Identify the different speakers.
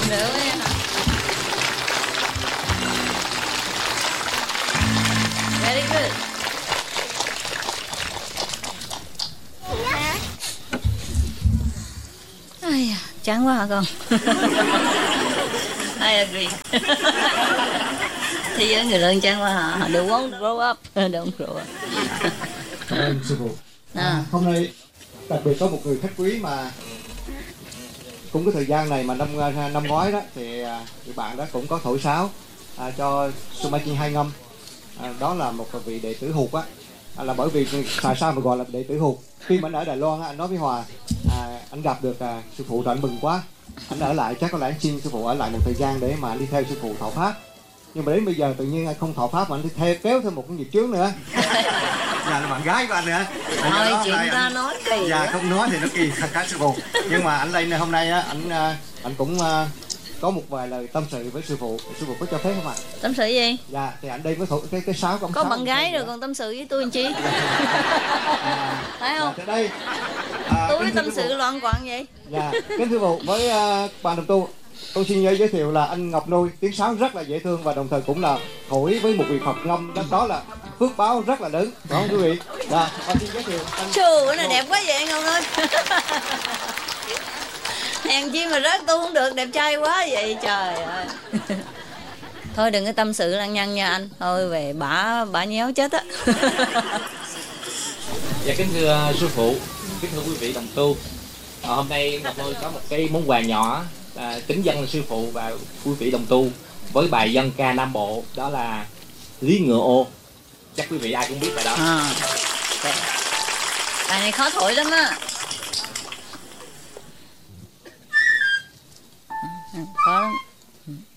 Speaker 1: Nữa hả? Very good. Ai da, chán quá hả con? I agree. Thế giới người lớn chán quá hả? Don't want to grow up. Don't grow up.
Speaker 2: Sư phụ. Hôm nay đặc biệt có một người khách quý mà cũng cái thời gian này mà năm ngoái đó thì bạn đó cũng có thổi sáo cho Sumachi hai ngâm. Đó là một vị đệ tử Hụt á, là bởi vì tại sao mà gọi là đệ tử Hụt? Khi mà anh ở Đài Loan á, anh nói với Hòa, anh gặp được sư phụ rồi anh mừng quá, anh ở lại, chắc có lẽ anh xin sư phụ ở lại một thời gian để mà đi theo sư phụ thọ pháp. Nhưng mà đến bây giờ tự nhiên anh không thọ pháp mà anh đi kéo thêm một cái nghiệp chướng nữa. Dạ là bạn gái của anh nữa.
Speaker 1: Thôi chuyện ta nói kỳ.
Speaker 2: Dạ không nói thì nó kỳ thật cả sư phụ. Nhưng mà anh lên hôm nay á, anh cũng có một vài lời tâm sự với sư phụ. Sư phụ có cho phép không ạ?
Speaker 1: Tâm sự gì?
Speaker 2: Dạ thì anh đây với cái sáo của ông.
Speaker 1: Có bạn gái rồi còn tâm sự với tôi làm chi? Phải không?
Speaker 2: Dạ, đây.
Speaker 1: Tôi với tâm sự loạn quạng vậy.
Speaker 2: Dạ, kính thưa phụ, với bạn đồng tu, tôi xin giới thiệu là anh Ngọc Nuôi, tiếng sáo rất là dễ thương và đồng thời cũng là thổi với một vị Phật ngâm, đó là phước báo rất là lớn, đúng không quý vị? Dạ, xin giới thiệu anh.
Speaker 1: Chù, cái này đẹp quá vậy Ngọc ơi. Hèn chi mà rớt tôi không được, đẹp trai quá vậy trời ơi. Thôi đừng có tâm sự lăng nhăng nha anh. Thôi về bả nhéo chết á.
Speaker 3: Dạ kính thưa sư phụ, kính thưa quý vị đồng tu, hôm nay Ngọc Nuôi có một cái món quà nhỏ kính dâng sư phụ và quý vị đồng tu với bài dân ca Nam Bộ, đó là Lý Ngựa Ô. Chắc quý vị ai cũng biết bài đó.
Speaker 1: Bài này khó thổi lắm á. Khó lắm.